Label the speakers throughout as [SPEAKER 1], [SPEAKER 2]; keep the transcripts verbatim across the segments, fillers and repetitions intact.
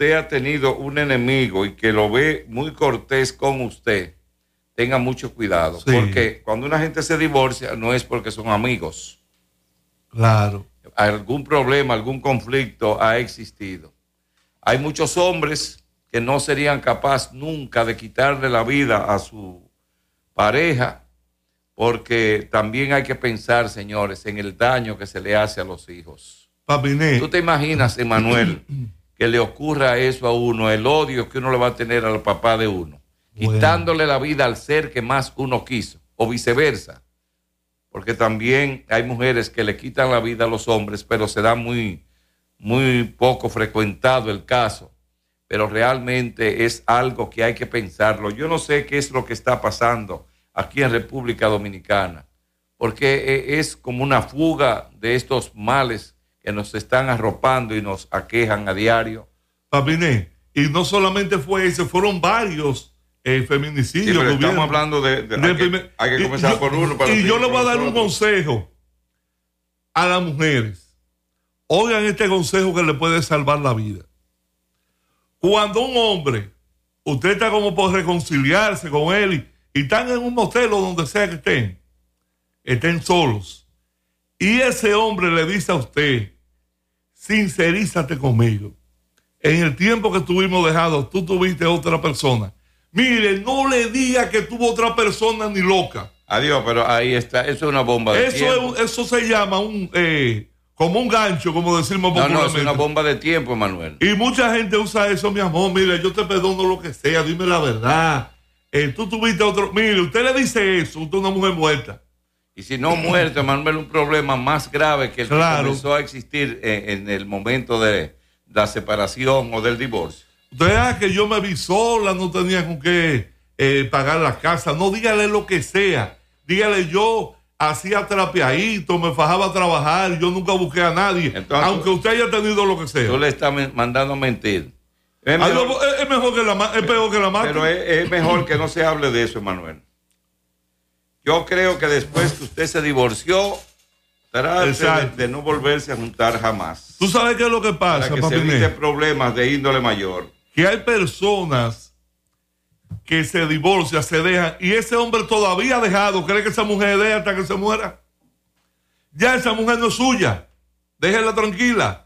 [SPEAKER 1] usted ha tenido un enemigo y que lo ve muy cortés con usted, tenga mucho cuidado. Sí. Porque cuando una gente se divorcia, no es porque son amigos.
[SPEAKER 2] Claro.
[SPEAKER 1] Algún problema, algún conflicto ha existido. Hay muchos hombres que no serían capaces nunca de quitarle la vida a su pareja, porque también hay que pensar, señores, en el daño que se le hace a los hijos.
[SPEAKER 2] Papiné.
[SPEAKER 1] ¿Tú te imaginas, Emanuel, que le ocurra eso a uno, el odio que uno le va a tener al papá de uno, bueno, quitándole la vida al ser que más uno quiso, o viceversa? Porque también hay mujeres que le quitan la vida a los hombres, pero se da muy, muy poco frecuentado el caso. Pero realmente es algo que hay que pensarlo. Yo no sé qué es lo que está pasando aquí en República Dominicana, porque es como una fuga de estos males que nos están arropando y nos aquejan a diario.
[SPEAKER 2] Papiné, y no solamente fue ese, fueron varios eh, feminicidios.
[SPEAKER 1] Sí, pero estamos hablando de... de, de hay, que, hay que comenzar
[SPEAKER 2] yo,
[SPEAKER 1] por uno. Para
[SPEAKER 2] y yo le voy a dar un consejo a las mujeres. Oigan este consejo que le puede salvar la vida. Cuando un hombre, usted está como por reconciliarse con él y, y están en un motel o donde sea que estén, estén solos, y ese hombre le dice a usted, sincerízate conmigo. En el tiempo que estuvimos dejados, tú tuviste otra persona. Mire, no le diga que tuvo otra persona ni loca.
[SPEAKER 1] Adiós, pero ahí está, eso es una bomba de
[SPEAKER 2] eso
[SPEAKER 1] tiempo.
[SPEAKER 2] Es, eso se llama un... Eh, como un gancho, como decimos popularmente.
[SPEAKER 1] No, no, es una bomba de tiempo, Manuel.
[SPEAKER 2] Y mucha gente usa eso, mi amor. Mire, yo te perdono lo que sea, dime la verdad. Eh, tú tuviste otro... Mire, usted le dice eso, usted es una mujer muerta.
[SPEAKER 1] Y si no muerta, Manuel, un problema más grave que el
[SPEAKER 2] claro.
[SPEAKER 1] que comenzó a existir en, en el momento de la separación o del divorcio.
[SPEAKER 2] Usted sabe que yo me vi sola, no tenía con qué eh, pagar la casa. No, dígale lo que sea. Dígale yo... hacía trapeadito, me fajaba a trabajar, yo nunca busqué a nadie. Entonces, aunque usted haya tenido lo que sea.
[SPEAKER 1] Tú le estás mandando a mentir.
[SPEAKER 2] Es mejor, es, es mejor que la es peor que la mate.
[SPEAKER 1] Pero es, es mejor que no se hable de eso, Emanuel. Yo creo que después que usted se divorció, trate de, de no volverse a juntar jamás.
[SPEAKER 2] ¿Tú sabes qué es lo que pasa,
[SPEAKER 1] para que se evite problemas de índole mayor.
[SPEAKER 2] Que hay personas que se divorcian, se dejan, y ese hombre todavía dejado, cree que esa mujer deja hasta que se muera. Ya esa mujer no es suya, déjela tranquila.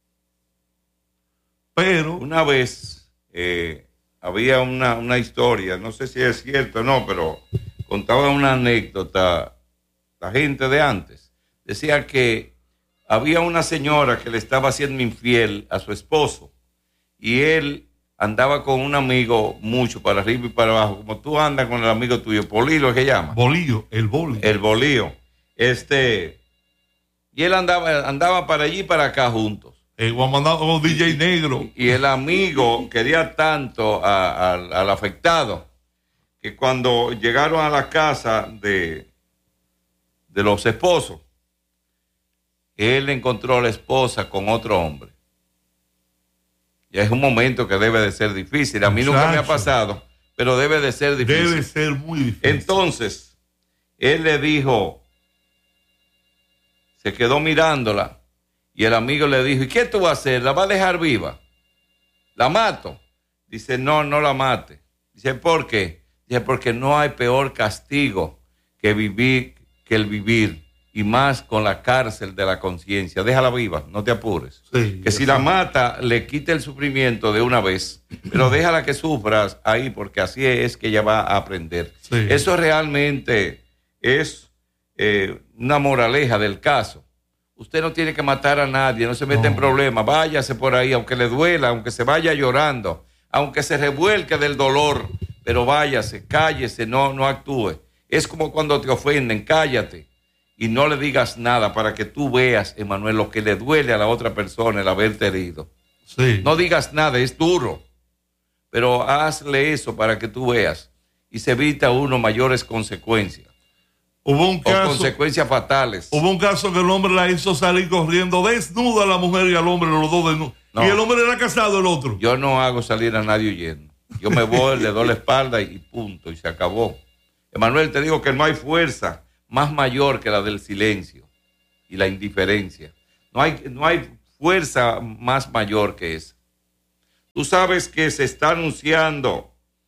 [SPEAKER 2] Pero
[SPEAKER 1] una vez eh, había una, una historia, no sé si es cierto o no, pero contaba una anécdota la gente de antes. Decía que había una señora que le estaba haciendo infiel a su esposo y él andaba con un amigo mucho para arriba y para abajo, como tú andas con el amigo tuyo, Polilo es que llama.
[SPEAKER 2] Bolío, el bolío.
[SPEAKER 1] El bolío. Este, y él andaba, andaba para allí y para acá juntos.
[SPEAKER 2] El guamandado con D J negro.
[SPEAKER 1] Y, y el amigo quería tanto a, a, al afectado que cuando llegaron a la casa de, de los esposos, él encontró a la esposa con otro hombre. Y es un momento que debe de ser difícil. A mí Muchacho. nunca me ha pasado, pero debe de ser difícil.
[SPEAKER 2] Debe ser muy difícil.
[SPEAKER 1] Entonces, él le dijo, se quedó mirándola, y el amigo le dijo, ¿y qué tú vas a hacer? ¿La vas a dejar viva? ¿La mato? Dice, no, no la mate. Dice, ¿por qué? Dice, porque no hay peor castigo que vivir, que el vivir. Y más con la cárcel de la conciencia. Déjala viva, no te apures.
[SPEAKER 2] Sí,
[SPEAKER 1] que si sí. la mata, le quite el sufrimiento de una vez, pero déjala que sufras ahí, porque así es que ella va a aprender. Sí. Eso realmente es eh, una moraleja del caso. Usted no tiene que matar a nadie, no se mete no. en problemas, váyase por ahí, aunque le duela, aunque se vaya llorando, aunque se revuelque del dolor, pero váyase, cállese, no, no actúe. Es como cuando te ofenden, cállate. Y no le digas nada para que tú veas, Emanuel, lo que le duele a la otra persona el haberte herido.
[SPEAKER 2] Sí.
[SPEAKER 1] No digas nada, es duro. Pero hazle eso para que tú veas. Y se evita uno mayores consecuencias.
[SPEAKER 2] Hubo un caso,
[SPEAKER 1] o consecuencias fatales.
[SPEAKER 2] Hubo un caso que el hombre la hizo salir corriendo desnuda a la mujer y al hombre, los dos desnudos. No, y el hombre era casado, el otro.
[SPEAKER 1] Yo no hago salir a nadie huyendo. Yo me voy, le doy la espalda y punto, y se acabó. Emanuel, te digo que no hay fuerza más mayor que la del silencio y la indiferencia. No hay, no hay fuerza más mayor que esa. Tú sabes que se está anunciando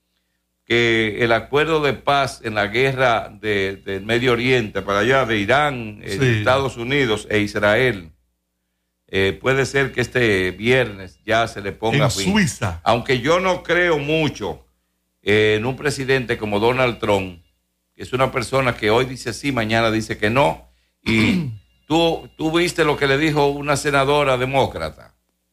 [SPEAKER 1] que el acuerdo de paz en la guerra de, del Medio Oriente, para allá de Irán, sí. Estados Unidos e Israel, eh, puede ser que este viernes ya se le ponga
[SPEAKER 2] en
[SPEAKER 1] fin.
[SPEAKER 2] Suiza.
[SPEAKER 1] Aunque yo no creo mucho eh, en un presidente como Donald Trump, que es una persona que hoy dice sí, mañana dice que no, y tú, tú viste lo que le dijo una senadora demócrata.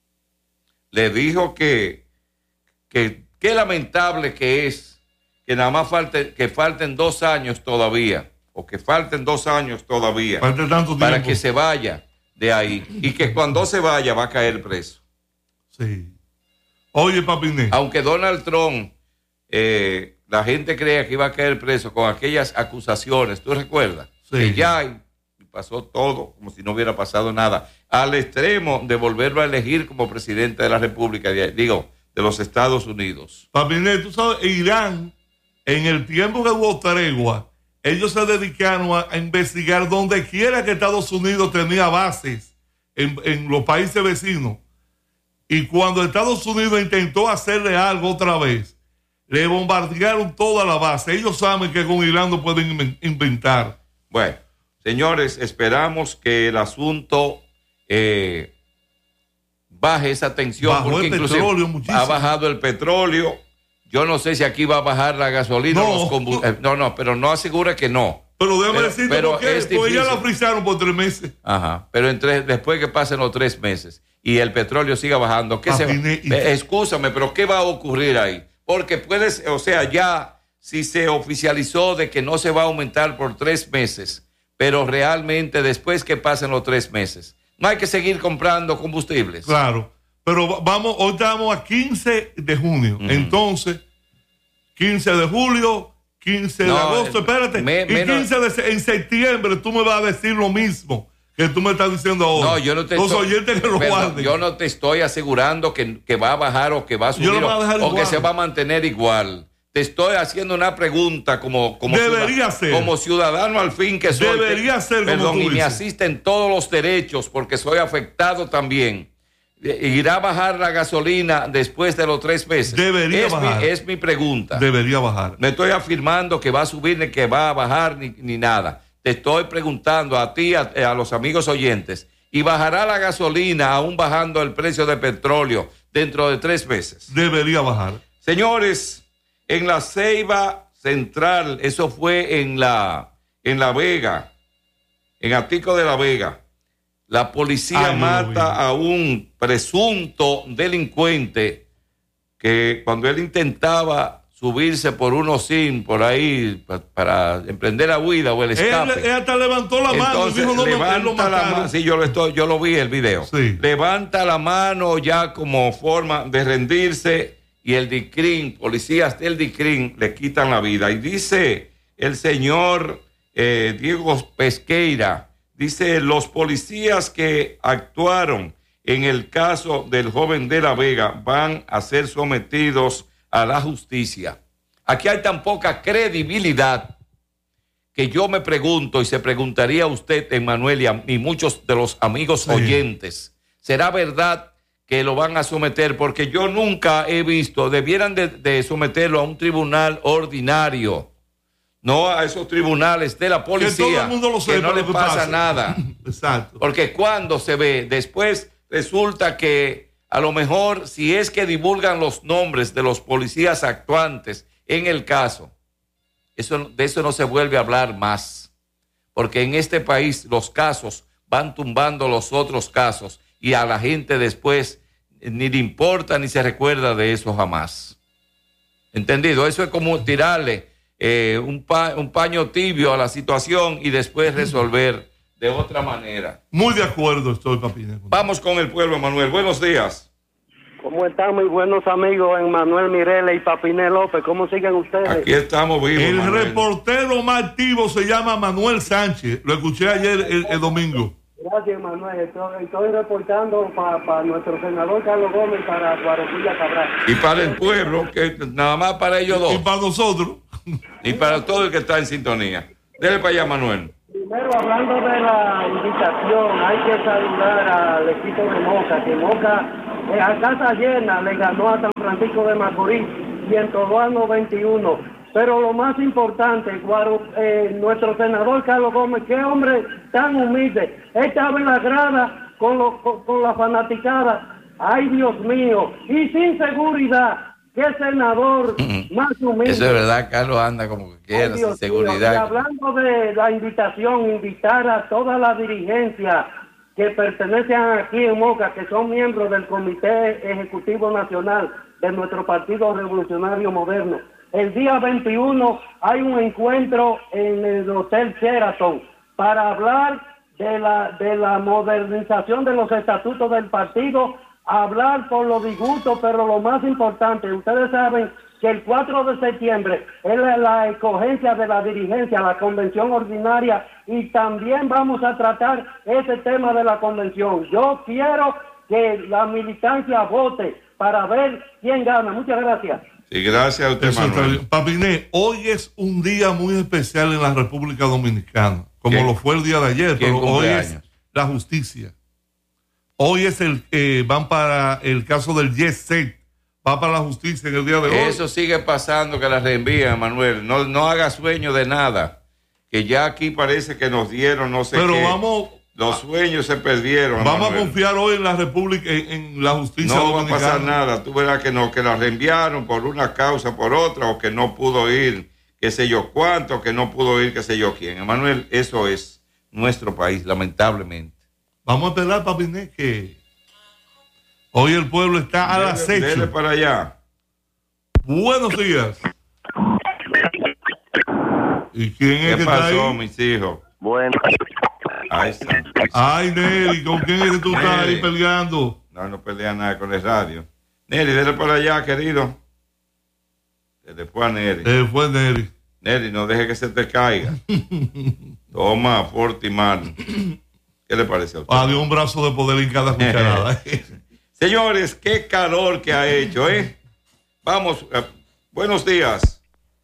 [SPEAKER 1] Le dijo que que qué lamentable que es que nada más falte, que falten dos años todavía, o que falten dos años todavía
[SPEAKER 2] Falte tanto
[SPEAKER 1] para
[SPEAKER 2] tiempo.
[SPEAKER 1] que se vaya de ahí, y que cuando se vaya va a caer preso.
[SPEAKER 2] Sí. Oye, Papiné.
[SPEAKER 1] Aunque Donald Trump, eh, la gente creía que iba a caer preso con aquellas acusaciones, ¿tú recuerdas?
[SPEAKER 2] Sí.
[SPEAKER 1] Que ya pasó todo como si no hubiera pasado nada, al extremo de volverlo a elegir como presidente de la República, digo, de los Estados Unidos.
[SPEAKER 2] Papiné, tú sabes, Irán, en el tiempo que hubo tregua, ellos se dedicaron a, a investigar donde quiera que Estados Unidos tenía bases en, en los países vecinos. Y cuando Estados Unidos intentó hacerle algo otra vez, le bombardearon toda la base. Ellos saben que con Irán no pueden inventar.
[SPEAKER 1] Bueno, señores, esperamos que el asunto eh, baje esa tensión.
[SPEAKER 2] Bajó
[SPEAKER 1] porque
[SPEAKER 2] el
[SPEAKER 1] inclusive
[SPEAKER 2] petróleo muchísimo.
[SPEAKER 1] Ha bajado el petróleo. Yo no sé si aquí va a bajar la gasolina.
[SPEAKER 2] No,
[SPEAKER 1] los combu- eh, no, no, pero no asegura que no.
[SPEAKER 2] Pero déjame
[SPEAKER 1] pero,
[SPEAKER 2] decirte
[SPEAKER 1] pero
[SPEAKER 2] por qué.
[SPEAKER 1] es
[SPEAKER 2] Porque ya
[SPEAKER 1] difícil.
[SPEAKER 2] la frisaron por tres meses.
[SPEAKER 1] Ajá. Pero en tres, después que pasen los tres meses y el petróleo siga bajando, ¿qué se va?
[SPEAKER 2] y...
[SPEAKER 1] eh, Excúsame, pero ¿qué va a ocurrir ahí? Porque puedes, o sea, ya si se oficializó de que no se va a aumentar por tres meses, pero realmente después que pasen los tres meses, no hay que seguir comprando combustibles.
[SPEAKER 2] Claro. Pero vamos, hoy estamos a quince de junio. Uh-huh. Entonces, quince de julio, quince no, de agosto, espérate. Me, y quince de, en septiembre tú me vas a decir lo mismo que tú me estás diciendo ahora.
[SPEAKER 1] No, yo no te
[SPEAKER 2] Los
[SPEAKER 1] estoy,
[SPEAKER 2] oyentes que lo
[SPEAKER 1] perdón,
[SPEAKER 2] guarden.
[SPEAKER 1] Yo no te estoy asegurando que, que va a bajar o que va a subir o, a o que se va a mantener igual. Te estoy haciendo una pregunta como, como,
[SPEAKER 2] Debería
[SPEAKER 1] ciudad,
[SPEAKER 2] ser.
[SPEAKER 1] como ciudadano al fin que soy.
[SPEAKER 2] Debería
[SPEAKER 1] que,
[SPEAKER 2] ser.
[SPEAKER 1] Perdón,
[SPEAKER 2] como tú
[SPEAKER 1] y me
[SPEAKER 2] dices.
[SPEAKER 1] asisten todos los derechos porque soy afectado también. ¿Irá a bajar la gasolina después de los tres meses?
[SPEAKER 2] Debería
[SPEAKER 1] es
[SPEAKER 2] bajar.
[SPEAKER 1] Mi, es mi pregunta.
[SPEAKER 2] Debería bajar.
[SPEAKER 1] No estoy afirmando que va a subir ni que va a bajar ni, ni nada. Te estoy preguntando a ti, a, a los amigos oyentes, ¿y bajará la gasolina aún bajando el precio del petróleo dentro de tres meses?
[SPEAKER 2] Debería bajar.
[SPEAKER 1] Señores, en la Ceiba Central, eso fue en la, en La Vega, en Atico de La Vega, la policía Ay, mata a un presunto delincuente que cuando él intentaba subirse por unos sim por ahí para, para emprender la huida o el escape.
[SPEAKER 2] Él, él hasta levantó la mano.
[SPEAKER 1] Entonces,
[SPEAKER 2] y dijo, no,
[SPEAKER 1] levanta la mano. Sí, yo lo, estoy, yo lo vi el video.
[SPEAKER 2] Sí.
[SPEAKER 1] Levanta la mano ya como forma de rendirse y el DICRIN, policías del DICRIN le quitan la vida. Y dice el señor eh, Diego Pesqueira, dice, los policías que actuaron en el caso del joven de La Vega van a ser sometidos a la justicia. Aquí hay tan poca credibilidad que yo me pregunto, y se preguntaría usted, Emanuel, y, a, y muchos de los amigos sí. oyentes, ¿será verdad que lo van a someter? Porque yo nunca he visto, debieran de, de someterlo a un tribunal ordinario, no a esos tribunales de la policía,
[SPEAKER 2] que, todo el mundo lo sepa,
[SPEAKER 1] que no le pasa,
[SPEAKER 2] pasa
[SPEAKER 1] nada.
[SPEAKER 2] Exacto.
[SPEAKER 1] Porque cuando se ve, después resulta que a lo mejor si es que divulgan los nombres de los policías actuantes en el caso, eso, de eso no se vuelve a hablar más. Porque en este país los casos van tumbando los otros casos y a la gente después ni le importa ni se recuerda de eso jamás. ¿Entendido? Eso es como tirarle Eh, un, pa, un paño tibio a la situación y después resolver de otra manera.
[SPEAKER 2] Muy de acuerdo estoy, papi.
[SPEAKER 1] Vamos con el pueblo, Manuel. Buenos días.
[SPEAKER 3] ¿Cómo están mis buenos amigos Manuel Mireles y Papiné López? ¿Cómo siguen ustedes?
[SPEAKER 1] Aquí estamos vivos.
[SPEAKER 2] El
[SPEAKER 1] Manuel.
[SPEAKER 2] reportero más activo se llama Manuel Sánchez. Lo escuché ayer el, el domingo.
[SPEAKER 3] Gracias, Manuel. Estoy, estoy reportando para pa nuestro senador Carlos Gómez, para Guaropilla Cabral.
[SPEAKER 1] Y para el pueblo, que nada más para ellos dos.
[SPEAKER 2] Y para nosotros.
[SPEAKER 1] Y para todo el que está en sintonía. Dele para allá, Manuel.
[SPEAKER 3] Primero, hablando de la invitación, hay que saludar al equipo de Moca, que Moca eh, a casa llena le ganó a San Francisco de Macorís ciento dos a noventa y uno. Pero lo más importante, Guaro, eh, nuestro senador Carlos Gómez, qué hombre tan humilde. Él estaba en la grada con, lo, con, con la fanaticada. Ay, Dios mío. Y sin seguridad. Qué senador más humilde.
[SPEAKER 1] Eso es verdad, Carlos anda como que quiera, sin seguridad.
[SPEAKER 3] Y hablando de la invitación, invitar a toda la dirigencia que pertenecen aquí en Moca, que son miembros del Comité Ejecutivo Nacional de nuestro Partido Revolucionario Moderno. El día veintiuno hay un encuentro en el Hotel Sheraton para hablar de la, de la modernización de los estatutos del partido, hablar por los disgustos, pero lo más importante, ustedes saben que el cuatro de septiembre es la, la escogencia de la dirigencia, la convención ordinaria, y también vamos a tratar ese tema de la convención. Yo quiero que la militancia vote para ver quién gana. Muchas gracias.
[SPEAKER 1] Sí, gracias a usted,
[SPEAKER 2] Eso
[SPEAKER 1] Manuel.
[SPEAKER 2] Papiné, hoy es un día muy especial en la República Dominicana, como
[SPEAKER 1] ¿Quién?
[SPEAKER 2] lo fue el día de ayer, pero hoy es la justicia. Hoy es el eh, van para el caso del Jet-Set, va para la justicia en el día de hoy.
[SPEAKER 1] Eso sigue pasando, que la reenvían, Manuel. No, no haga sueño de nada, que ya aquí parece que nos dieron no sé
[SPEAKER 2] pero
[SPEAKER 1] qué.
[SPEAKER 2] vamos,
[SPEAKER 1] los sueños se perdieron.
[SPEAKER 2] Vamos
[SPEAKER 1] Manuel.
[SPEAKER 2] a confiar hoy en la República, en, en la justicia
[SPEAKER 1] no
[SPEAKER 2] dominicana.
[SPEAKER 1] No va a pasar nada. Tú verás que no, que la reenviaron por una causa, por otra, o que no pudo ir, qué sé yo cuánto, que no pudo ir, qué sé yo quién. Manuel, eso es nuestro país, lamentablemente.
[SPEAKER 2] Vamos a esperar, Papiné, que hoy el pueblo está al acecho.
[SPEAKER 1] Dele para allá.
[SPEAKER 2] Buenos días. ¿Y quién es
[SPEAKER 1] ¿Qué
[SPEAKER 2] que
[SPEAKER 1] pasó,
[SPEAKER 2] está ahí?
[SPEAKER 1] mis hijos?
[SPEAKER 4] Bueno.
[SPEAKER 1] Ahí está.
[SPEAKER 2] Ay, Nelly, ¿con quién es que tú estás ahí peleando?
[SPEAKER 1] No, no pelea nada con el radio. Nelly, dele para allá, querido. Se le fue a Nelly.
[SPEAKER 2] Eh, fue Nelly.
[SPEAKER 1] Nelly, no deje que se te caiga. Toma, Fortiman. ¿Qué le parece a usted?
[SPEAKER 2] Adiós, un brazo de poder en cada cucharada.
[SPEAKER 1] Señores, qué calor que ha hecho, ¿eh? Vamos, uh, buenos días.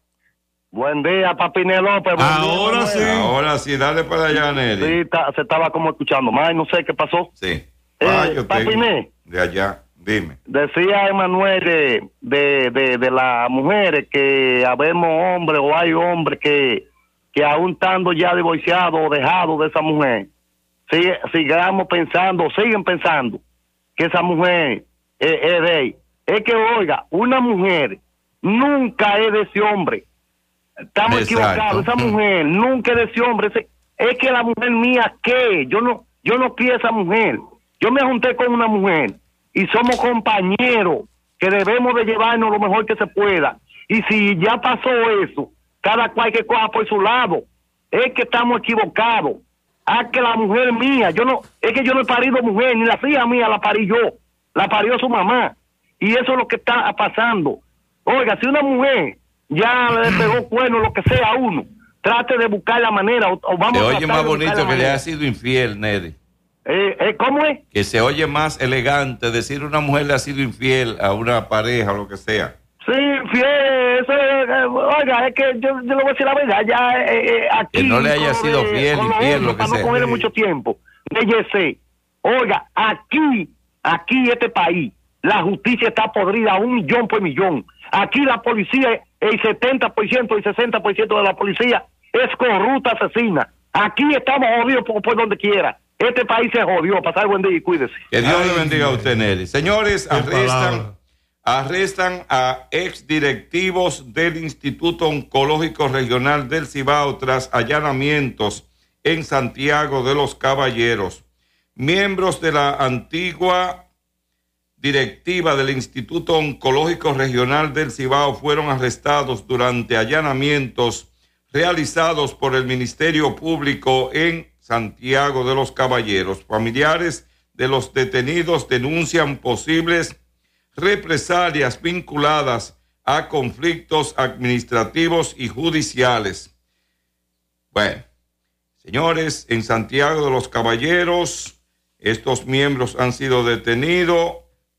[SPEAKER 4] Buen día, Papiné López. Buen
[SPEAKER 2] Ahora
[SPEAKER 4] día,
[SPEAKER 2] sí.
[SPEAKER 1] Ahora sí, dale para allá, Nelly.
[SPEAKER 4] Sí, ta, se estaba como escuchando. Más no sé qué pasó.
[SPEAKER 1] Sí.
[SPEAKER 4] Eh,
[SPEAKER 1] Ah, yo
[SPEAKER 4] Papiné.
[SPEAKER 1] De allá, dime.
[SPEAKER 4] Decía Emanuel de, de, de, de las mujeres que habemos hombres o hay hombres que, que aún estando ya divorciados o dejados de esa mujer, sigue, sigamos pensando, siguen pensando que esa mujer es, es de él. Es que, oiga, una mujer nunca es de ese hombre. Estamos
[SPEAKER 1] Exacto.
[SPEAKER 4] equivocados. Esa mujer nunca es de ese hombre. Ese, es que la mujer mía, ¿qué? Yo no, yo no quiero esa mujer. Yo me junté con una mujer y somos compañeros que debemos de llevarnos lo mejor que se pueda. Y si ya pasó eso, cada cual que coja por su lado. Es que estamos equivocados. Ah, que la mujer mía, yo no, es que yo no he parido mujer, ni la hija mía la parí yo, la parió su mamá. Y eso es lo que está pasando. Oiga, si una mujer ya le pegó cuerno, lo que sea a uno, trate de buscar la manera, o, o vamos
[SPEAKER 1] Se
[SPEAKER 4] a
[SPEAKER 1] oye
[SPEAKER 4] tratar
[SPEAKER 1] más
[SPEAKER 4] de buscar
[SPEAKER 1] bonito
[SPEAKER 4] la
[SPEAKER 1] que le
[SPEAKER 4] manera.
[SPEAKER 1] ha sido infiel, Nelly.
[SPEAKER 4] Eh, eh, ¿Cómo es?
[SPEAKER 1] Que se oye más elegante decir una mujer le ha sido infiel a una pareja o lo que sea.
[SPEAKER 4] Sí, fiel, eso es, eh, oiga, es que yo, yo le voy a decir la verdad, ya eh, eh, aquí...
[SPEAKER 1] Que no le haya
[SPEAKER 4] con
[SPEAKER 1] sido
[SPEAKER 4] de-
[SPEAKER 1] fiel,
[SPEAKER 4] con los
[SPEAKER 1] infiel,
[SPEAKER 4] hombres,
[SPEAKER 1] lo que
[SPEAKER 4] para
[SPEAKER 1] sea.
[SPEAKER 4] no coger
[SPEAKER 2] Sí.
[SPEAKER 4] mucho tiempo, déjese. Oiga, aquí, aquí este país, la justicia está podrida un millón por millón. Aquí la policía, el setenta por ciento y sesenta por ciento de la policía es corrupta, asesina. Aquí estamos jodidos por, por donde quiera. Este país se jodió. Pasar buen día y cuídese.
[SPEAKER 1] Que Dios
[SPEAKER 2] Ay,
[SPEAKER 1] le bendiga a usted, Nelly. Señores,
[SPEAKER 2] Qué
[SPEAKER 1] arrestan,
[SPEAKER 2] palabra.
[SPEAKER 1] arrestan a exdirectivos del Instituto Oncológico Regional del Cibao tras allanamientos en Santiago de los Caballeros. Miembros de la antigua directiva del Instituto Oncológico Regional del Cibao fueron arrestados durante allanamientos realizados por el Ministerio Público en Santiago de los Caballeros. Familiares de los detenidos denuncian posibles represalias vinculadas a conflictos administrativos y judiciales. Bueno, señores, en Santiago de los Caballeros, estos miembros han sido detenidos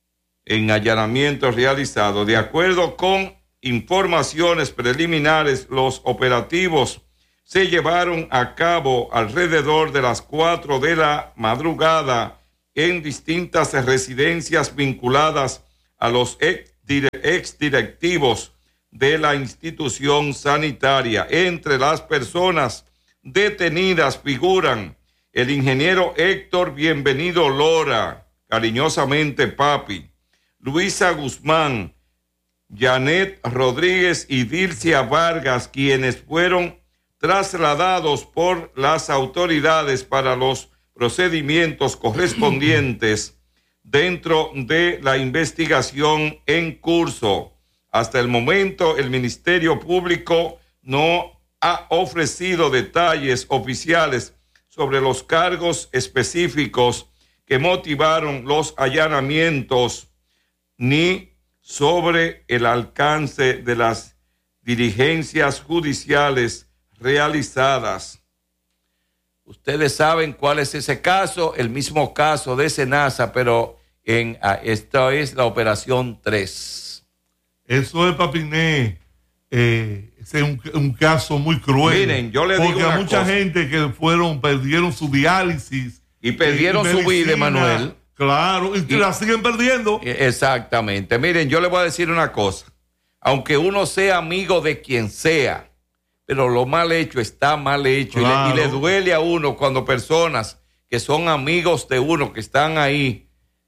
[SPEAKER 1] en allanamientos realizados. De acuerdo con informaciones preliminares, los operativos se llevaron a cabo alrededor de las cuatro de la madrugada en distintas residencias vinculadas a los exdirectivos de la institución sanitaria. Entre las personas detenidas figuran el ingeniero Héctor Bienvenido Lora, cariñosamente Papi, Luisa Guzmán, Janet Rodríguez y Dilcia Vargas, quienes fueron trasladados por las autoridades para los procedimientos correspondientes dentro de la investigación en curso. Hasta el momento, el Ministerio Público no ha ofrecido detalles oficiales sobre los cargos específicos que motivaron los allanamientos, ni sobre el alcance de las diligencias judiciales realizadas. Ustedes saben cuál es ese caso, el mismo caso de Senasa, pero en esta es la operación tres.
[SPEAKER 2] Eso es, Papiné, eh, ese es un, un caso muy cruel.
[SPEAKER 1] Miren, yo le
[SPEAKER 2] porque
[SPEAKER 1] digo una
[SPEAKER 2] a mucha
[SPEAKER 1] cosa.
[SPEAKER 2] gente que fueron, perdieron su diálisis.
[SPEAKER 1] Y perdieron
[SPEAKER 2] y
[SPEAKER 1] su
[SPEAKER 2] medicina,
[SPEAKER 1] vida, Manuel.
[SPEAKER 2] Claro, y, y la siguen perdiendo.
[SPEAKER 1] Exactamente. Miren, yo le voy a decir una cosa. Aunque uno sea amigo de quien sea, pero lo mal hecho está mal hecho.
[SPEAKER 2] Claro.
[SPEAKER 1] Y, le, y le duele a uno cuando personas que son amigos de uno, que están ahí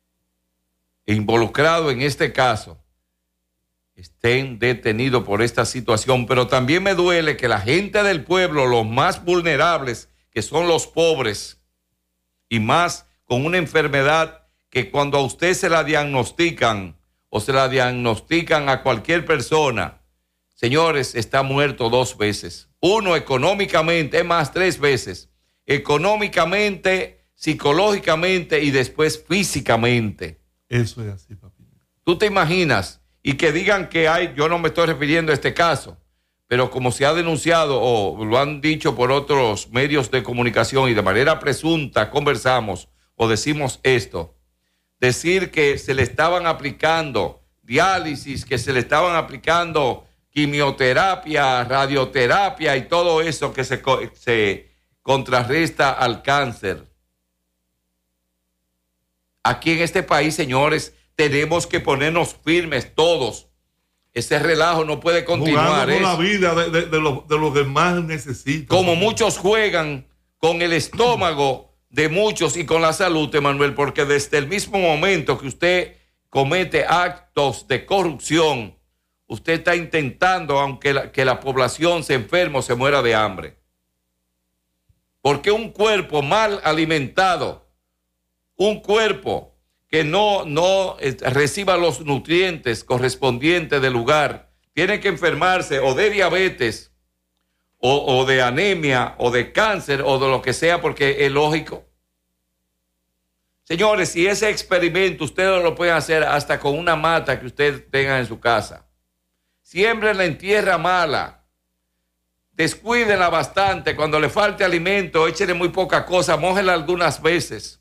[SPEAKER 1] involucrados en este caso, estén detenidos por esta situación. Pero también me duele que la gente del pueblo, los más vulnerables, que son los pobres, y más con una enfermedad que cuando a usted se la diagnostican o se la diagnostican a cualquier persona, señores, está muerto dos veces. Uno económicamente, es más, tres veces. Económicamente, psicológicamente y después físicamente.
[SPEAKER 2] Eso es así, papi.
[SPEAKER 1] Tú te imaginas, y que digan que hay, yo no me estoy refiriendo a este caso, pero como se ha denunciado o lo han dicho por otros medios de comunicación y de manera presunta conversamos o decimos esto, decir que se le estaban aplicando diálisis, que se le estaban aplicando quimioterapia, radioterapia y todo eso que se, se contrarresta al cáncer. Aquí en este país, señores, tenemos que ponernos firmes todos. Ese relajo no puede continuar.
[SPEAKER 2] Jugando con
[SPEAKER 1] es,
[SPEAKER 2] la vida de, de, de, los, de los que más necesitan.
[SPEAKER 1] Como muchos juegan con el estómago de muchos y con la salud, Emanuel, porque desde el mismo momento que usted comete actos de corrupción, usted está intentando, aunque la, que la población se enferme o se muera de hambre. Porque un cuerpo mal alimentado, un cuerpo que no, no eh, reciba los nutrientes correspondientes del lugar, tiene que enfermarse o de diabetes, o, o de anemia, o de cáncer, o de lo que sea, porque es lógico. Señores, si ese experimento ustedes lo pueden hacer hasta con una mata que ustedes tengan en su casa. Siémbrenla en tierra mala. Descuídenla bastante. Cuando le falte alimento, échenle muy poca cosa, mójenla algunas veces.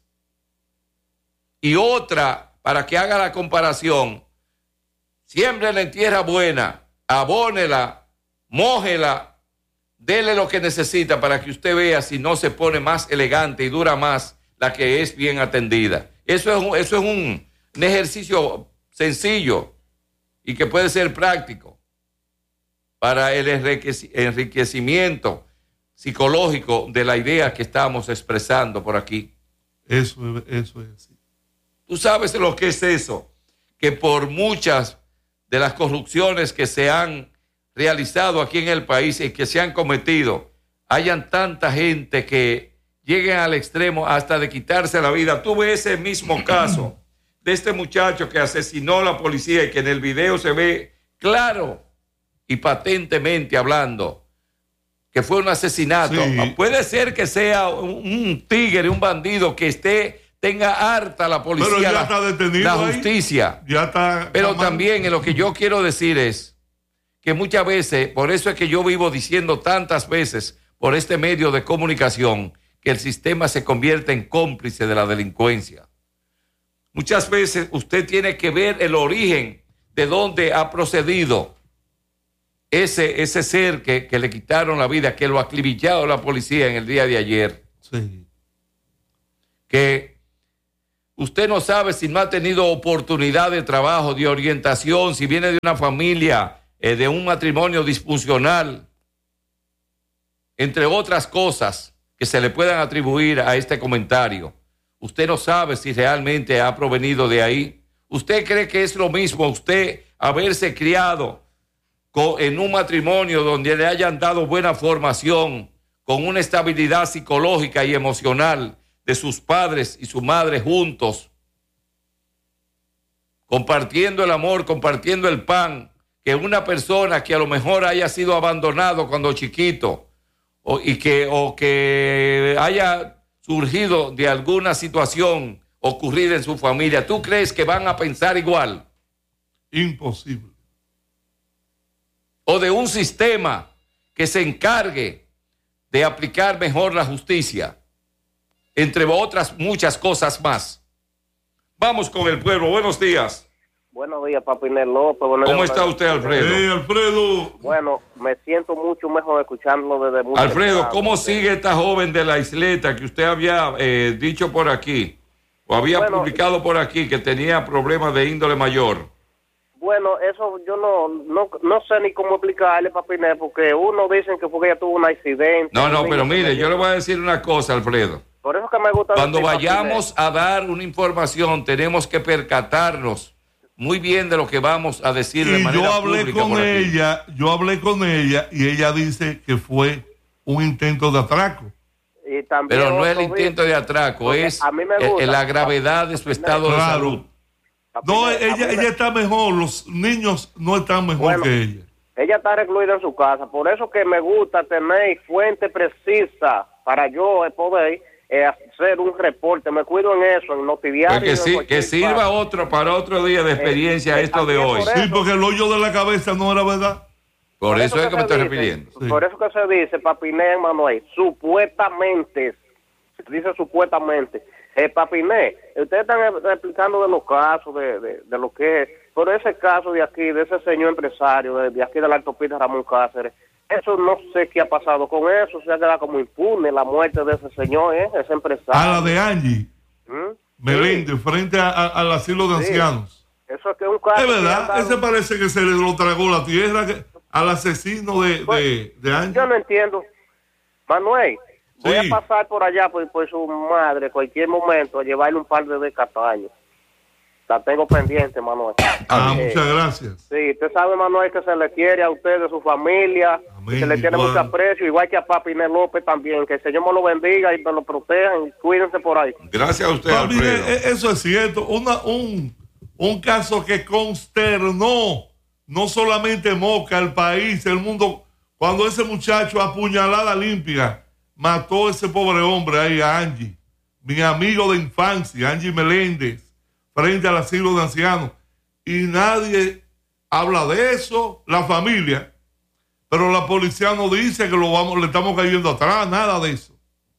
[SPEAKER 1] Y otra, para que haga la comparación, siémbrenla en tierra buena, abónela, mójela, dele lo que necesita para que usted vea si no se pone más elegante y dura más la que es bien atendida. Eso es un, eso es un, un ejercicio sencillo y que puede ser práctico para el enriquecimiento psicológico de la idea que estamos expresando por aquí.
[SPEAKER 2] Eso, eso es así.
[SPEAKER 1] Tú sabes lo que es eso, que por muchas de las corrupciones que se han realizado aquí en el país y que se han cometido, hayan tanta gente que lleguen al extremo hasta de quitarse la vida. Tú ves ese mismo caso de este muchacho que asesinó a la policía y que en el video se ve claro y patentemente hablando que fue un asesinato. Sí. Puede ser que sea un, un tigre, un bandido que esté... tenga harta la policía,
[SPEAKER 2] pero ya
[SPEAKER 1] la,
[SPEAKER 2] está detenido
[SPEAKER 1] la
[SPEAKER 2] ahí.
[SPEAKER 1] justicia.
[SPEAKER 2] Ya está.
[SPEAKER 1] Pero
[SPEAKER 2] jamás.
[SPEAKER 1] también en lo que yo quiero decir es que muchas veces, por eso es que yo vivo diciendo tantas veces por este medio de comunicación, que el sistema se convierte en cómplice de la delincuencia. Muchas veces usted tiene que ver el origen de dónde ha procedido ese, ese ser que, que le quitaron la vida, que lo ha acribillado la policía en el día de ayer.
[SPEAKER 2] Sí.
[SPEAKER 1] Que Usted no sabe si no ha tenido oportunidad de trabajo, de orientación, si viene de una familia, eh, de un matrimonio disfuncional, entre otras cosas que se le puedan atribuir a este comentario. Usted no sabe si realmente ha provenido de ahí. ¿Usted cree que es lo mismo usted haberse criado con, en un matrimonio donde le hayan dado buena formación, con una estabilidad psicológica y emocional de sus padres y su madre juntos, compartiendo el amor, compartiendo el pan, que una persona que a lo mejor haya sido abandonado cuando chiquito o, y que, o que haya surgido de alguna situación ocurrida en su familia, ¿tú crees que van a pensar igual?
[SPEAKER 2] Imposible.
[SPEAKER 1] O de un sistema que se encargue de aplicar mejor la justicia, entre otras muchas cosas más. Vamos con el pueblo. Buenos días.
[SPEAKER 5] Buenos días, Papinel López. Buenos
[SPEAKER 1] ¿Cómo
[SPEAKER 5] días,
[SPEAKER 1] está usted, Alfredo?
[SPEAKER 2] Hey, Alfredo.
[SPEAKER 5] Bueno, me siento mucho mejor escuchándolo desde muy
[SPEAKER 1] Alfredo,
[SPEAKER 5] temprano.
[SPEAKER 1] ¿cómo sigue esta joven de la isleta que usted había eh, dicho por aquí, o había
[SPEAKER 5] Bueno,
[SPEAKER 1] publicado por aquí, que tenía problemas de índole mayor?
[SPEAKER 5] Bueno, eso yo no, no no sé ni cómo explicarle, Papinel, porque uno dicen que fue que ella tuvo un accidente.
[SPEAKER 1] No, no,
[SPEAKER 5] un
[SPEAKER 1] pero
[SPEAKER 5] niño
[SPEAKER 1] mire,
[SPEAKER 5] que
[SPEAKER 1] yo le voy a decir una cosa, Alfredo.
[SPEAKER 5] Por eso que me gusta
[SPEAKER 1] Cuando
[SPEAKER 5] decir,
[SPEAKER 1] vayamos a dar una información, tenemos que percatarnos muy bien de lo que vamos a decir de
[SPEAKER 2] Y
[SPEAKER 1] manera
[SPEAKER 2] yo hablé
[SPEAKER 1] pública
[SPEAKER 2] con
[SPEAKER 1] por aquí.
[SPEAKER 2] ella, yo hablé con ella y ella dice que fue un intento de atraco.
[SPEAKER 5] Papinel. Y también
[SPEAKER 1] Pero no es el
[SPEAKER 5] otro
[SPEAKER 1] intento
[SPEAKER 5] dice-
[SPEAKER 1] de atraco,
[SPEAKER 5] porque
[SPEAKER 1] es
[SPEAKER 5] a mí me
[SPEAKER 1] eh,
[SPEAKER 5] gusta,
[SPEAKER 1] la gravedad de su estado de
[SPEAKER 2] Claro.
[SPEAKER 1] salud.
[SPEAKER 2] No,
[SPEAKER 5] Papinel, a
[SPEAKER 2] ella,
[SPEAKER 5] mí me-
[SPEAKER 2] ella está mejor, los niños no están mejor
[SPEAKER 5] Bueno,
[SPEAKER 2] que ella.
[SPEAKER 5] Ella está recluida en su casa, por eso que me gusta tener fuente precisa para yo poder eh, hacer un reporte. Me cuido en eso, en noticiarios.
[SPEAKER 1] Pues que, sí, que sirva otro para otro día de experiencia
[SPEAKER 5] eh,
[SPEAKER 1] esto de
[SPEAKER 5] también
[SPEAKER 1] hoy.
[SPEAKER 5] por
[SPEAKER 2] Sí, porque el hoyo de la cabeza no era verdad.
[SPEAKER 1] Por eso es que me
[SPEAKER 5] se
[SPEAKER 1] estoy
[SPEAKER 5] dice-
[SPEAKER 1] refiriendo.
[SPEAKER 2] Sí.
[SPEAKER 5] Por eso que se dice, Papiné, Manuel, supuestamente, se dice supuestamente. Eh, Papiné, ustedes están eh, explicando de los casos, de, de, de lo que es, pero ese caso de aquí, de ese señor empresario, de, de aquí de la autopista Ramón Cáceres, eso no sé qué ha pasado con eso, se ha quedado como impune la muerte de ese señor, ¿eh? Ese empresario.
[SPEAKER 2] A la de Angie
[SPEAKER 5] ¿Mm?
[SPEAKER 2] Meléndez, frente a- a- al asilo de
[SPEAKER 5] Sí.
[SPEAKER 2] ancianos.
[SPEAKER 5] Eso es que es un caso.
[SPEAKER 2] Es
[SPEAKER 5] que han
[SPEAKER 2] verdad,
[SPEAKER 5] dado-
[SPEAKER 2] ese parece que se le lo tragó la tierra que- al asesino de, de, de Angie.
[SPEAKER 5] Yo no entiendo. Manuel, voy
[SPEAKER 2] Sí.
[SPEAKER 5] a pasar por allá por, por su madre cualquier momento a llevarle un par de descastaños. La tengo pendiente, Manuel.
[SPEAKER 2] Ah,
[SPEAKER 5] Eh,
[SPEAKER 2] muchas gracias.
[SPEAKER 5] Sí, usted sabe, Manuel, que se le quiere a usted, de su familia,
[SPEAKER 2] Amén,
[SPEAKER 5] y se le tiene
[SPEAKER 2] igual.
[SPEAKER 5] mucho aprecio, igual que a Papi Inés López también. Que el Señor me lo bendiga y me lo proteja y cuídense por ahí.
[SPEAKER 1] Gracias a usted,
[SPEAKER 2] Papi,
[SPEAKER 1] Alfredo.
[SPEAKER 2] eh, eso es cierto. Una, un, un caso que consternó no solamente Moca, el país, el mundo, cuando ese muchacho a puñalada limpia mató a ese pobre hombre ahí, a Angie, mi amigo de infancia, Angie Meléndez, frente al asilo de ancianos. Y nadie habla de eso, la familia, pero la policía no dice que lo vamos, le estamos cayendo atrás, nada de eso.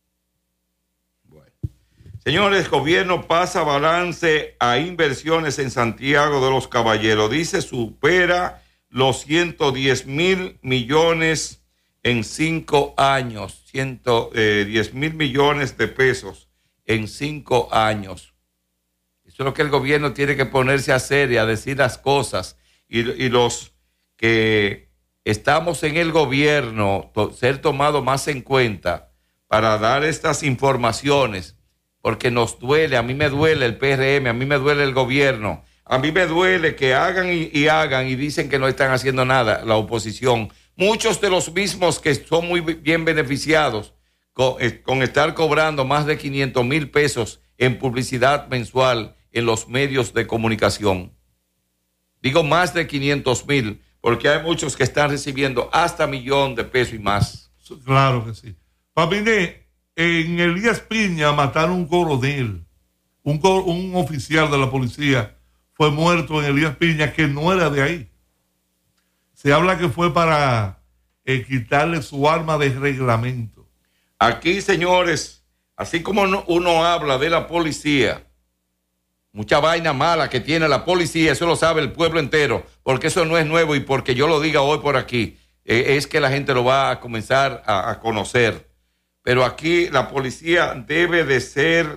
[SPEAKER 1] Señores, gobierno pasa balance a inversiones en Santiago de los Caballeros. Dice, supera los ciento diez mil millones en cinco años. ciento diez mil millones de pesos en cinco años. Eso es lo que el gobierno tiene que ponerse a hacer y a decir las cosas. Y, y los que estamos en el gobierno, to, ser tomado más en cuenta para dar estas informaciones. Porque nos duele, a mí me duele el P R M, a mí me duele el gobierno, a mí me duele que hagan y, y hagan y dicen que no están haciendo nada la oposición. Muchos de los mismos que son muy bien beneficiados con, eh, con estar cobrando más de quinientos mil pesos en publicidad mensual en los medios de comunicación. Digo más de quinientos mil, porque hay muchos que están recibiendo hasta millón de pesos y más.
[SPEAKER 2] Claro que sí. Papiné, en Elías Piña mataron un coronel, un, cor, un oficial de la policía fue muerto en Elías Piña que no era de ahí. Se habla que fue para eh, quitarle su arma de reglamento.
[SPEAKER 1] Aquí, señores, así como no, uno habla de la policía, mucha vaina mala que tiene la policía, eso lo sabe el pueblo entero, porque eso no es nuevo y porque yo lo diga hoy por aquí, eh, es que la gente lo va a comenzar a, a conocer. Pero aquí la policía debe de ser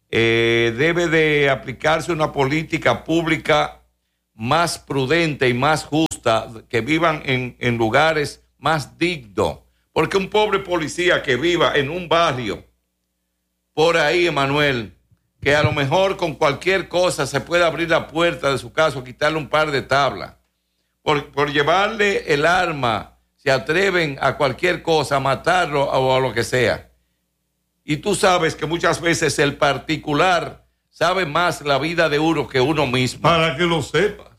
[SPEAKER 1] eh, debe de aplicarse una política pública más prudente y más justa, que vivan en, en lugares más dignos. Porque un pobre policía que viva en un barrio, por ahí, Emanuel, que a lo mejor con cualquier cosa se puede abrir la puerta de su casa, quitarle un par de tablas, por, por llevarle el arma, se atreven a cualquier cosa, a matarlo o a lo que sea. Y tú sabes que muchas veces el particular sabe más la vida de uno que uno mismo.
[SPEAKER 2] Para que lo sepas.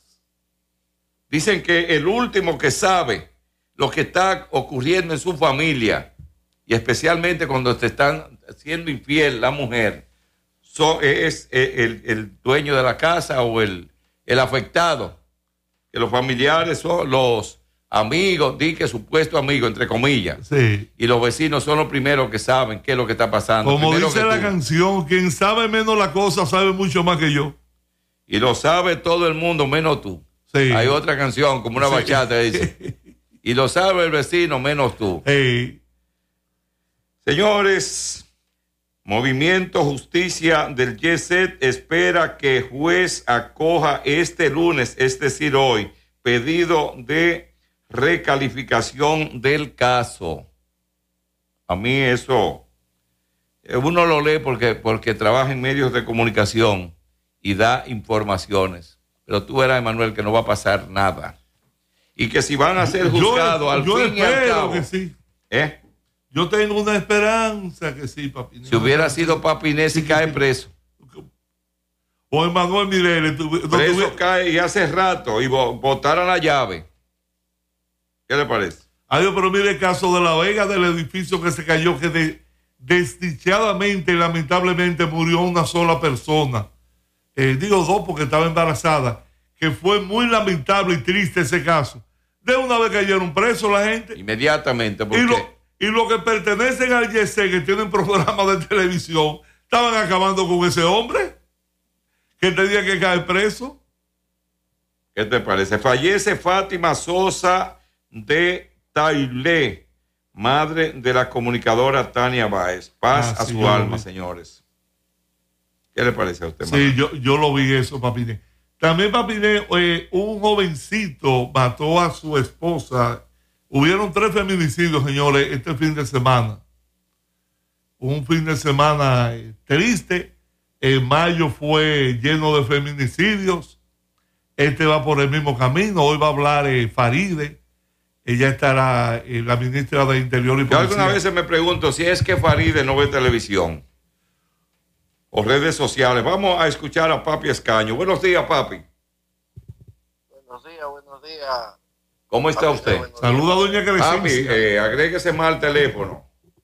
[SPEAKER 1] Dicen que el último que sabe lo que está ocurriendo en su familia, y especialmente cuando te están siendo infiel la mujer, so, es el, el dueño de la casa o el, el afectado. Que los familiares son los amigos, di que supuesto amigo, entre comillas.
[SPEAKER 2] Sí.
[SPEAKER 1] Y los vecinos son los primeros que saben qué es lo que está pasando.
[SPEAKER 2] Como
[SPEAKER 1] Primero
[SPEAKER 2] dice la canción, quien sabe menos la cosa sabe mucho más que yo.
[SPEAKER 1] Y lo sabe todo el mundo menos tú.
[SPEAKER 2] Sí.
[SPEAKER 1] Hay otra canción, como una
[SPEAKER 2] Sí.
[SPEAKER 1] bachata, dice. Y lo sabe el vecino menos tú.
[SPEAKER 2] Hey.
[SPEAKER 1] Señores, Movimiento Justicia del Yeset espera que juez acoja este lunes, es decir, hoy, pedido de recalificación del caso. A mí eso, uno lo lee porque, porque trabaja en medios de comunicación y da informaciones. Pero tú verás, Emanuel, que no va a pasar nada. Y que si van a ser juzgados
[SPEAKER 2] yo,
[SPEAKER 1] al
[SPEAKER 2] yo
[SPEAKER 1] fin y al
[SPEAKER 2] espero
[SPEAKER 1] cabo.
[SPEAKER 2] que sí.
[SPEAKER 1] ¿Eh?
[SPEAKER 2] Yo tengo una esperanza que sí, papi.
[SPEAKER 1] Si hubiera sido Papi Inés y cae preso.
[SPEAKER 2] O Emanuel Mireles. Tu, no
[SPEAKER 1] Preso
[SPEAKER 2] tuve...
[SPEAKER 1] cae y hace rato y botaron la llave. ¿Qué le parece?
[SPEAKER 2] Adiós, pero mire el caso de La Vega, del edificio que se cayó, que de, desdichadamente y lamentablemente murió una sola persona. Eh, digo dos porque estaba embarazada. Que fue muy lamentable y triste ese caso. De una vez cayeron presos la gente.
[SPEAKER 1] Inmediatamente. Porque...
[SPEAKER 2] Y lo, y lo que pertenecen al Y S E, que tienen programas de televisión, estaban acabando con ese hombre que tenía que caer preso.
[SPEAKER 1] ¿Qué te parece? Fallece Fátima Sosa de Tailé, madre de la comunicadora Tania Báez. Paz
[SPEAKER 2] Ah,
[SPEAKER 1] a
[SPEAKER 2] sí,
[SPEAKER 1] su
[SPEAKER 2] yo
[SPEAKER 1] alma,
[SPEAKER 2] vi.
[SPEAKER 1] señores. ¿Qué le parece a usted,
[SPEAKER 2] Sí,
[SPEAKER 1] Manuel?
[SPEAKER 2] yo, yo lo vi eso, Papiné. También, Papiné, eh, un jovencito mató a su esposa. Hubieron tres feminicidios, señores, este fin de semana. Un fin de semana eh, triste. En mayo fue lleno de feminicidios. Este va por el mismo camino. Hoy va a hablar eh, Faride. Ella estará, eh, la ministra de Interior y
[SPEAKER 1] Yo
[SPEAKER 2] Policía.
[SPEAKER 1] algunas veces me pregunto si es que Faride no ve televisión o redes sociales. Vamos a escuchar a Papi Escaño. Buenos días, Papi.
[SPEAKER 6] Buenos días, buenos días.
[SPEAKER 1] ¿Cómo está usted?
[SPEAKER 2] Saluda a doña
[SPEAKER 1] Papi,
[SPEAKER 2] Crescencia.
[SPEAKER 1] eh, agréguese más al teléfono.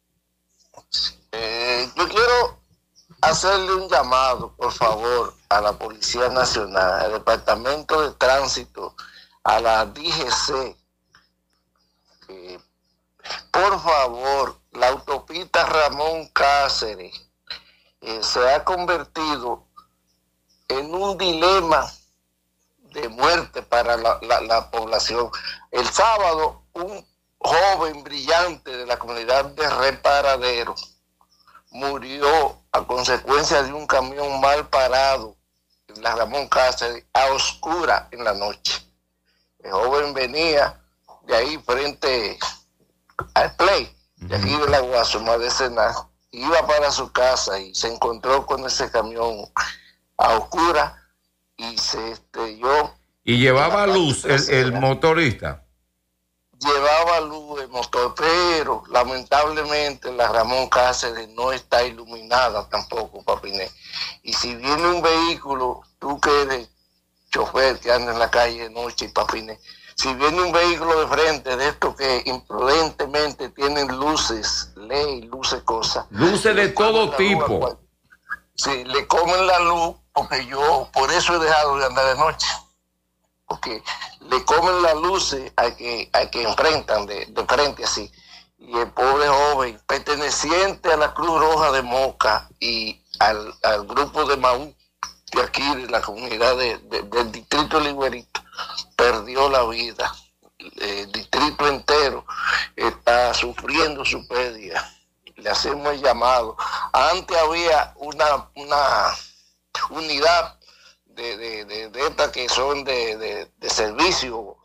[SPEAKER 6] Eh, yo quiero hacerle un llamado, por favor, a la Policía Nacional, al Departamento de Tránsito, a la D G C. Eh, por favor, la autopista Ramón Cáceres eh, se ha convertido en un dilema de muerte para la, la, la población. El sábado, un joven brillante de la comunidad de Reparadero murió a consecuencia de un camión mal parado en la Ramón Cáceres a oscura en la noche. El joven venía de ahí frente al Play, de aquí de la Guasuma de Sena, iba para su casa y se encontró con ese camión a oscura y se estrelló.
[SPEAKER 1] Y llevaba luz el, el motorista.
[SPEAKER 6] Llevaba luz el motor, pero lamentablemente la Ramón Cáceres no está iluminada tampoco, Papiné. Y si viene un vehículo, tú que eres chofer que anda en la calle de noche, Papiné, si viene un vehículo de frente de estos que imprudentemente tienen luces, ley, luces, cosas.
[SPEAKER 1] Luces de todo tipo.
[SPEAKER 6] Luz, sí, le comen la luz, porque yo por eso he dejado de andar de noche. Porque le comen las luces a que, a que enfrentan de, de frente así. Y el pobre joven, perteneciente a la Cruz Roja de Moca y al, al grupo de Maú, de aquí, de la comunidad de, de, del distrito Liguerito, perdió la vida. El distrito entero está sufriendo su pérdida. Le hacemos el llamado Antes había una, una unidad de, de, de, de estas que son de, de, de servicio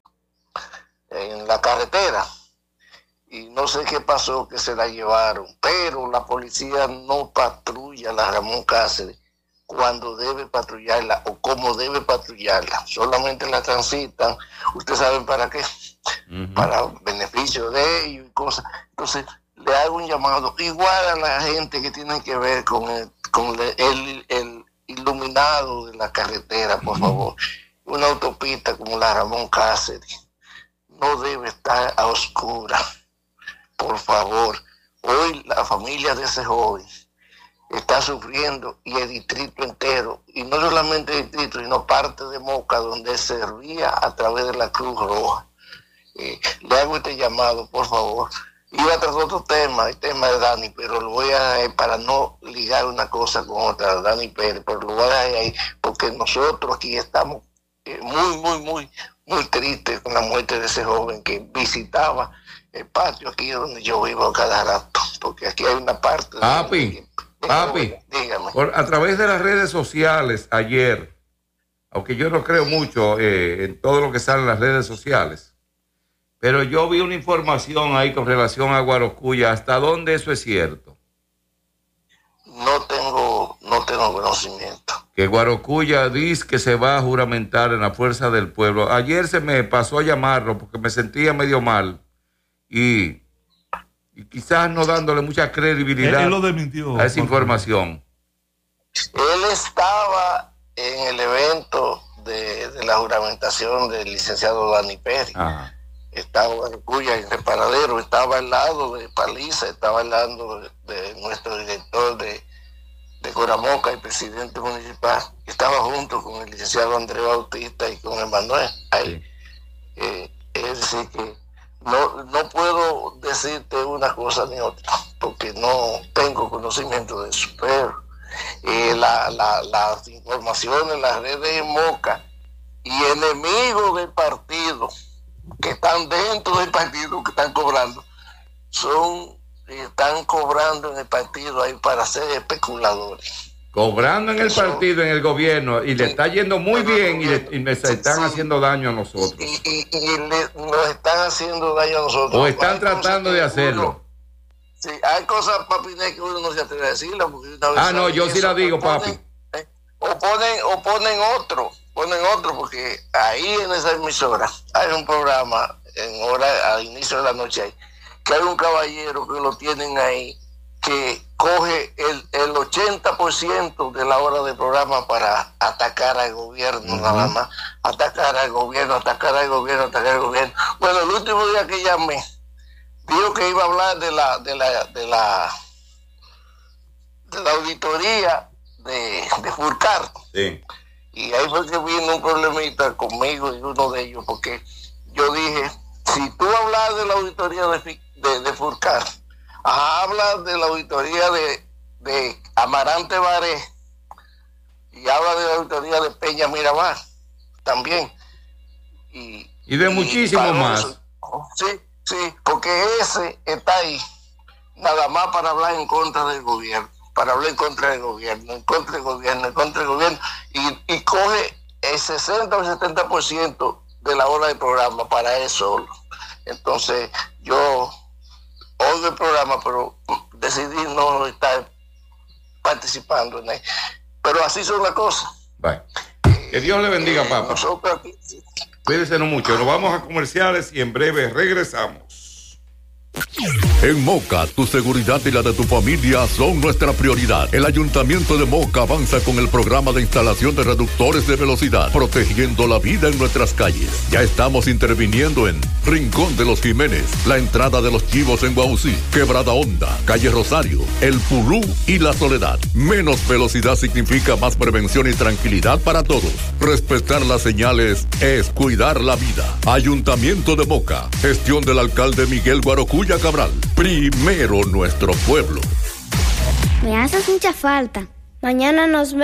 [SPEAKER 6] en la carretera. Y no sé qué pasó, que se la llevaron. Pero la policía no patrulla la Ramón Cáceres cuando debe patrullarla o como debe patrullarla. Solamente la transitan. Ustedes saben para qué. Uh-huh. Para beneficio de ellos y cosas. Entonces, le hago un llamado igual a la gente que tiene que ver con el, con el, el, el iluminado de la carretera, por favor. Una autopista como la Ramón Cáceres no debe estar a oscuras. Por favor, hoy la familia de ese joven está sufriendo y el distrito entero, y no solamente el distrito, sino parte de Moca, donde servía a través de la Cruz Roja. Eh, le hago este llamado, por favor. Iba a tratar otro tema, el tema de Dani, pero lo voy a, eh, para no ligar una cosa con otra, Dani Pérez, pero lo voy a dejar ahí, porque nosotros aquí estamos eh, muy, muy, muy, muy tristes con la muerte de ese joven que visitaba el patio aquí donde yo vivo cada rato, porque aquí hay una parte...
[SPEAKER 1] Papi,
[SPEAKER 6] de,
[SPEAKER 1] papi,
[SPEAKER 6] dígame.
[SPEAKER 1] Por, a través de las redes sociales ayer, aunque yo no creo mucho eh, en todo lo que sale en las redes sociales, pero yo vi una información ahí con relación a Guarocuya. ¿Hasta dónde eso es cierto?
[SPEAKER 6] No tengo, no tengo conocimiento.
[SPEAKER 1] Que Guarocuya dice que se va a juramentar en la fuerza del pueblo. Ayer se me pasó a llamarlo porque me sentía medio mal. Y, y quizás no dándole mucha credibilidad
[SPEAKER 2] él, él lo desmintió,
[SPEAKER 1] a esa información.
[SPEAKER 6] Él estaba en el evento de, de la juramentación del licenciado Dani Pérez. Ajá. Estaba en Cuya, en el paradero, estaba al lado de Paliza, estaba al lado de, de nuestro director de, de Coramoca, el presidente municipal. Estaba junto con el licenciado Andrés Bautista y con Emanuel. Sí. Eh, es decir que No, no puedo decirte una cosa ni otra, porque no tengo conocimiento de eso, pero eh, la, la, las informaciones en las redes de Moca y enemigos del partido, que están dentro del partido, que están cobrando, son, están cobrando en el partido ahí para ser especuladores.
[SPEAKER 1] Cobrando en el partido, en el gobierno, y le está yendo muy bien y, le, y me se están sí, haciendo daño a nosotros.
[SPEAKER 6] Y, y, y le, nos están haciendo daño a nosotros.
[SPEAKER 1] O están hay tratando de hacerlo.
[SPEAKER 6] Uno, sí, hay cosas, papi, que uno no se atreve a decirlas.
[SPEAKER 1] Ah, no, yo sí la digo, papi.
[SPEAKER 6] Ponen, eh, o, ponen, o ponen otro, ponen otro, porque ahí en esa emisora hay un programa, en hora, al inicio de la noche, hay, que hay un caballero que lo tienen ahí, que coge el, el ochenta por ciento de la hora del programa para atacar al gobierno, uh-huh. nada más. Atacar al gobierno, atacar al gobierno, atacar al gobierno. Bueno, el último día que llamé, dijo que iba a hablar de la, de la, de la, de la auditoría de, de Furcar. Sí. Y ahí fue que vino un problemita conmigo y uno de ellos, porque yo dije, si tú hablas de la auditoría de, de, de Furcar, habla de la auditoría de, de Amarante Baré y habla de la auditoría de Peña Mirabal también y,
[SPEAKER 1] y de muchísimos más.
[SPEAKER 6] Eso, sí, sí, porque ese está ahí nada más para hablar en contra del gobierno, para hablar en contra del gobierno, en contra del gobierno, en contra del gobierno y, y coge el sesenta o el setenta por ciento de la hora del programa para eso. Entonces yo oigo el programa, pero decidí no estar participando en él. Pero así son las cosas.
[SPEAKER 1] Bye. Que Dios le bendiga, eh, papá.
[SPEAKER 6] Nosotros aquí, sí.
[SPEAKER 1] Cuídense no mucho. Nos vamos a comerciales y en breve regresamos.
[SPEAKER 7] En Moca, tu seguridad y la de tu familia son nuestra prioridad. El Ayuntamiento de Moca avanza con el programa de instalación de reductores de velocidad, protegiendo la vida en nuestras calles. Ya estamos interviniendo en Rincón de los Jiménez, la entrada de los Chivos en Guaucí, Quebrada Honda, Calle Rosario, El Pulú y La Soledad. Menos velocidad significa más prevención y tranquilidad para todos. Respetar las señales es cuidar la vida. Ayuntamiento de Moca, gestión del alcalde Miguel Guarocuya Cabral. Primero nuestro pueblo.
[SPEAKER 8] Me haces mucha falta. Mañana nos vemos.